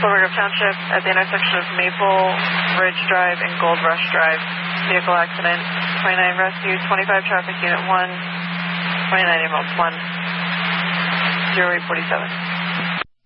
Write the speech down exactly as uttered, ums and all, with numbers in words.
Silver Grove Township at the intersection of Maple Ridge Drive and Gold Rush Drive. Vehicle accident. twenty-nine rescue, twenty-five traffic unit one, twenty-nine ambulance one, zero eight forty-seven.